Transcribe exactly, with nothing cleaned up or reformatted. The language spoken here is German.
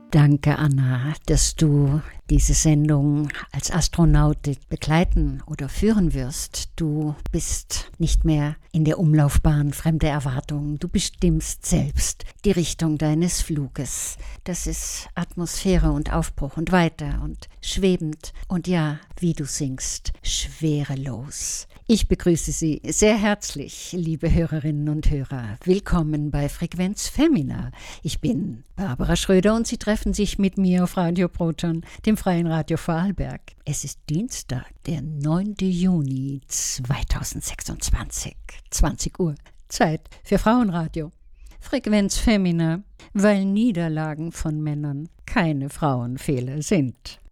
Danke, Anna, dass du diese Sendung als Astronautin begleiten oder führen wirst. Du bist nicht mehr in der Umlaufbahn fremder Erwartungen. Du bestimmst selbst die Richtung deines Fluges. Das ist Atmosphäre und Aufbruch und weiter und schwebend und ja, wie du singst, schwerelos. Ich begrüße Sie sehr herzlich, liebe Hörerinnen und Hörer. Willkommen bei Frequenz Femina. Ich bin Barbara Schröder und Sie treffen sich mit mir auf Radio Proton, dem Freien Radio Vorarlberg. Es ist Dienstag, der neunte Juni zweitausendsechsundzwanzig, zwanzig Uhr. Zeit für Frauenradio. Frequenz Femina, weil Niederlagen von Männern keine Frauenfehler sind.